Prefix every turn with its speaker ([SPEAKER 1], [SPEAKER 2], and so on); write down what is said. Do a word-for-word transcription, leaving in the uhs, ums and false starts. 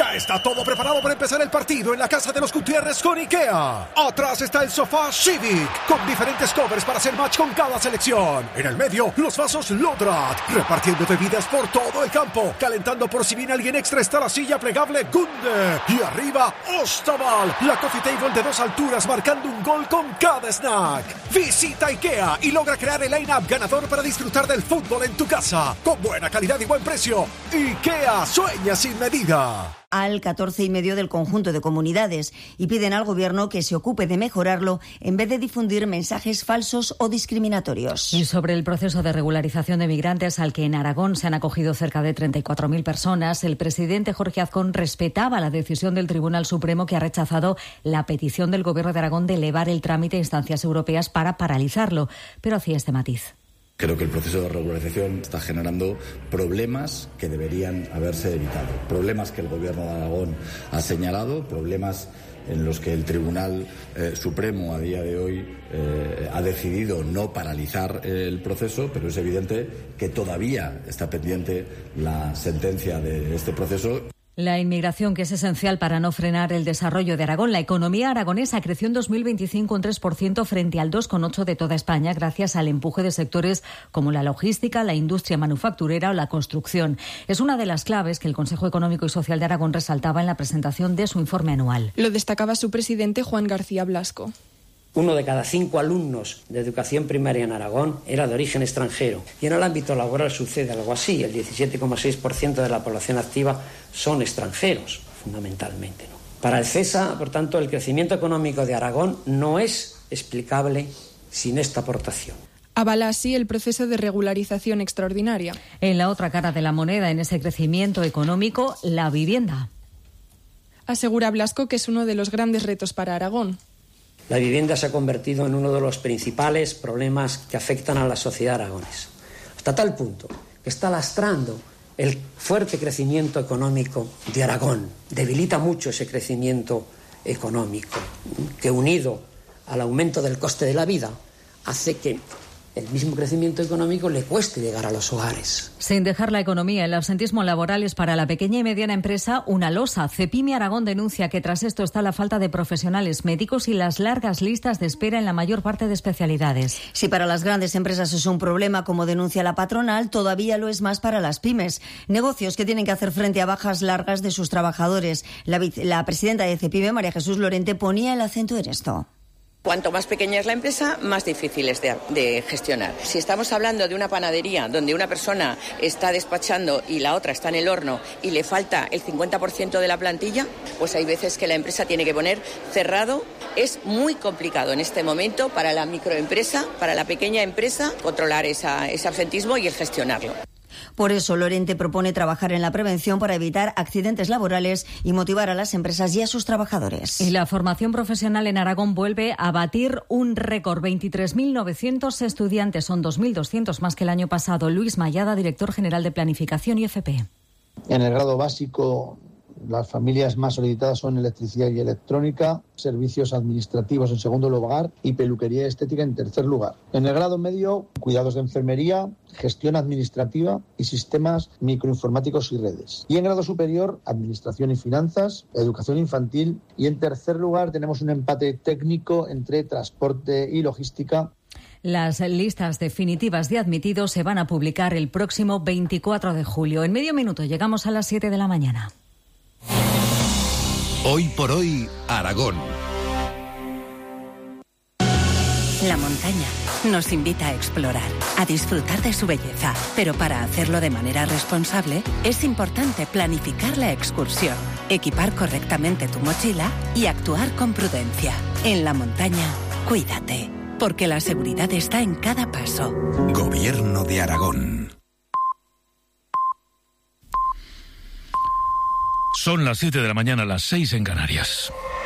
[SPEAKER 1] Ya está todo preparado para empezar el partido en la casa de los Gutiérrez con IKEA. Atrás está el sofá Civic, con diferentes covers para hacer match con cada selección. En el medio, los vasos Lodrat, repartiendo bebidas por todo el campo. Calentando por si viene alguien extra está la silla plegable Gunde. Y arriba, Ostaval, la coffee table de dos alturas marcando un gol con cada snack. Visita IKEA y logra crear el line-up ganador para disfrutar del fútbol en tu casa. Con buena calidad y buen precio. IKEA, sueña sin medida.
[SPEAKER 2] Al catorce y medio del conjunto de comunidades y piden al gobierno que se ocupe de mejorarlo en vez de difundir mensajes falsos o discriminatorios.
[SPEAKER 3] Y sobre el proceso de regularización de migrantes al que en Aragón se han acogido cerca de treinta y cuatro mil personas, el presidente Jorge Azcón respetaba la decisión del Tribunal Supremo que ha rechazado la petición del gobierno de Aragón de elevar el trámite a instancias europeas para paralizarlo, pero hacía este matiz.
[SPEAKER 4] Creo que el proceso de regularización está generando problemas que deberían haberse evitado. Problemas que el Gobierno de Aragón ha señalado, problemas en los que el Tribunal eh, Supremo a día de hoy eh, ha decidido no paralizar el proceso, pero es evidente que todavía está pendiente la sentencia de este proceso.
[SPEAKER 3] La inmigración, que es esencial para no frenar el desarrollo de Aragón. La economía aragonesa creció en dos mil veinticinco un tres por ciento frente al dos coma ocho por ciento de toda España, gracias al empuje de sectores como la logística, la industria manufacturera o la construcción. Es una de las claves que el Consejo Económico y Social de Aragón resaltaba en la presentación de su informe anual.
[SPEAKER 5] Lo destacaba su presidente, Juan García Blasco.
[SPEAKER 6] Uno de cada cinco alumnos de educación primaria en Aragón era de origen extranjero. Y en el ámbito laboral sucede algo así. El diecisiete coma seis por ciento de la población activa son extranjeros, fundamentalmente, ¿no? Para el CESA, por tanto, el crecimiento económico de Aragón no es explicable sin esta aportación.
[SPEAKER 5] Avala así el proceso de regularización extraordinaria.
[SPEAKER 3] En la otra cara de la moneda, en ese crecimiento económico, la vivienda.
[SPEAKER 5] Asegura Blasco que es uno de los grandes retos para Aragón.
[SPEAKER 6] La vivienda se ha convertido en uno de los principales problemas que afectan a la sociedad aragonesa, hasta tal punto que está lastrando el fuerte crecimiento económico de Aragón. Debilita mucho ese crecimiento económico, que unido al aumento del coste de la vida hace que el mismo crecimiento económico le cueste llegar a los hogares.
[SPEAKER 3] Sin dejar la economía, el absentismo laboral es para la pequeña y mediana empresa una losa. Cepimi Aragón denuncia que tras esto está la falta de profesionales médicos y las largas listas de espera en la mayor parte de especialidades.
[SPEAKER 2] Si para las grandes empresas es un problema, como denuncia la patronal, todavía lo es más para las pymes. Negocios que tienen que hacer frente a bajas largas de sus trabajadores. La, la presidenta de Cepimi, María Jesús Lorente, ponía el acento en esto.
[SPEAKER 7] Cuanto más pequeña es la empresa, más difícil es de, de gestionar. Si estamos hablando de una panadería donde una persona está despachando y la otra está en el horno y le falta el cincuenta por ciento de la plantilla, pues hay veces que la empresa tiene que poner cerrado. Es muy complicado en este momento para la microempresa, para la pequeña empresa, controlar esa, ese absentismo y el gestionarlo.
[SPEAKER 2] Por eso, Lorente propone trabajar en la prevención para evitar accidentes laborales y motivar a las empresas y a sus trabajadores.
[SPEAKER 3] Y la formación profesional en Aragón vuelve a batir un récord. veintitrés mil novecientos estudiantes, son dos mil doscientos más que el año pasado. Luis Mayada, director general de Planificación y F P.
[SPEAKER 8] En el grado básico, las familias más solicitadas son electricidad y electrónica, servicios administrativos en segundo lugar y peluquería y estética en tercer lugar. En el grado medio, cuidados de enfermería, gestión administrativa y sistemas microinformáticos y redes. Y en grado superior, administración y finanzas, educación infantil y en tercer lugar tenemos un empate técnico entre transporte y logística.
[SPEAKER 3] Las listas definitivas de admitidos se van a publicar el próximo veinticuatro de julio. En medio minuto llegamos a las siete de la mañana.
[SPEAKER 9] Hoy por hoy, Aragón.
[SPEAKER 10] La montaña nos invita a explorar, a disfrutar de su belleza, pero para hacerlo de manera responsable es importante planificar la excursión, equipar correctamente tu mochila y actuar con prudencia. En la montaña, cuídate, porque la seguridad está en cada paso.
[SPEAKER 9] Gobierno de Aragón.
[SPEAKER 11] Son las siete de la mañana, las seis en Canarias.